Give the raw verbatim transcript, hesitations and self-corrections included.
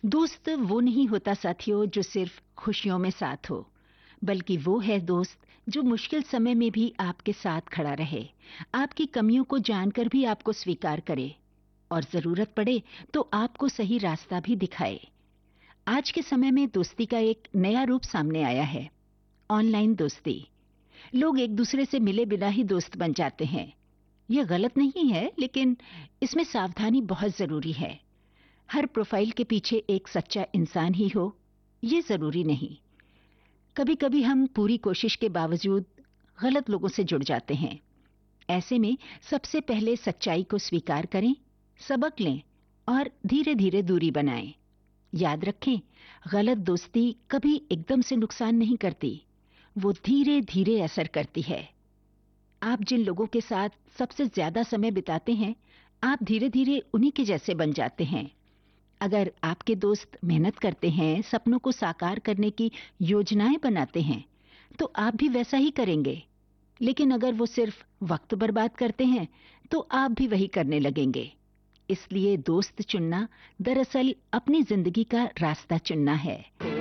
दोस्त वो नहीं होता साथियों जो सिर्फ खुशियों में साथ हो, बल्कि वो है दोस्त जो मुश्किल समय में भी आपके साथ खड़ा रहे, आपकी कमियों को जानकर भी आपको स्वीकार करे और जरूरत पड़े तो आपको सही रास्ता भी दिखाए। आज के समय में दोस्ती का एक नया रूप सामने आया है, ऑनलाइन दोस्ती। लोग एक दूसरे से मिले बिना ही दोस्त बन जाते हैं। यह गलत नहीं है, लेकिन इसमें सावधानी बहुत जरूरी है। हर प्रोफाइल के पीछे एक सच्चा इंसान ही हो, ये जरूरी नहीं। कभी-कभी हम पूरी कोशिश के बावजूद गलत लोगों से जुड़ जाते हैं। ऐसे में सबसे पहले सच्चाई को स्वीकार करें, सबक लें और धीरे-धीरे दूरी बनाएं। याद रखें, गलत दोस्ती कभी एकदम से नुकसान नहीं करती, वो धीरे-धीरे असर करती है। आप जिन लोगों के साथ सबसे ज्यादा समय बिताते हैं, आप धीरे-धीरे उन्हीं के जैसे बन जाते हैं। अगर आपके दोस्त मेहनत करते हैं, सपनों को साकार करने की योजनाएं बनाते हैं, तो आप भी वैसा ही करेंगे। लेकिन अगर वो सिर्फ वक्त बर्बाद करते हैं, तो आप भी वही करने लगेंगे। इसलिए दोस्त चुनना दरअसल अपनी जिंदगी का रास्ता चुनना है।